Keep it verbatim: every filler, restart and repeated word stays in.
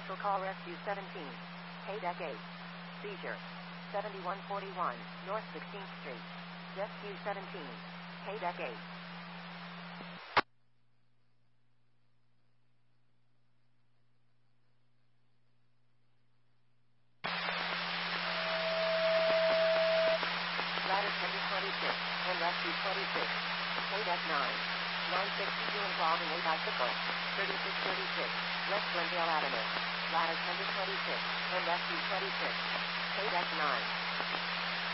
Special Call Rescue seventeen. K-Deck eight. Seizure. seventy-one forty-one, North sixteenth Street. Rescue seventeen. K-Deck eight. Ladder Tender twenty-six, and Rescue twenty-six. K-Deck nine. nine sixty-two involving a bicycle. thirty-six thirty-six, West Glendale Avenue. Ladder Tender twenty-six, and Rescue twenty-six. K-Deck nine.